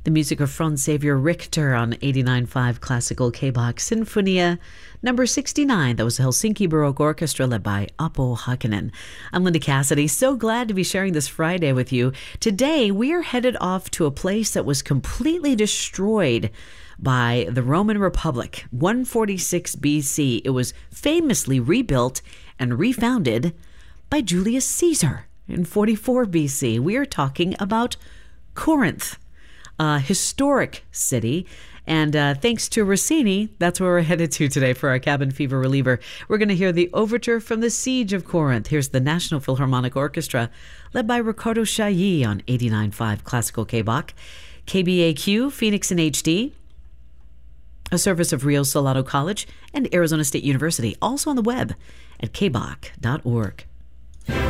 The music of Franz Xavier Richter on 89.5 Classical K-Bach Sinfonia number 69. That was the Helsinki Baroque Orchestra led by Apo Hakinen. I'm Linda Cassidy. So glad to be sharing this Friday with you. Today, we are headed off to a place that was completely destroyed by the Roman Republic, 146 BC. It was famously rebuilt and refounded by Julius Caesar in 44 BC. We are talking about Corinth. Historic city. And thanks to Rossini, that's where we're headed to today for our cabin fever reliever. We're going to hear the overture from the Siege of Corinth. Here's the National Philharmonic Orchestra, led by Ricardo Chailly on 89.5 Classical K-Bach. KBAQ, Phoenix in HD, a service of Rio Salado College and Arizona State University, also on the web at kbach.org.